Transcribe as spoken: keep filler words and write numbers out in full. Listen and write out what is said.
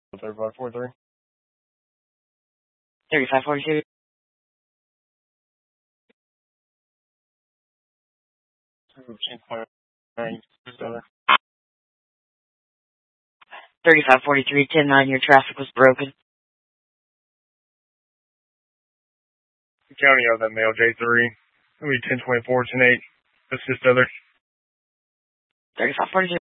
thirty-five forty-three. thirty-five forty-two. thirty-five forty-three, ten nine, your traffic was broken. County of that male J three. It'll be ten twenty-four, ten eight. Assist other. thirty-five forty-two.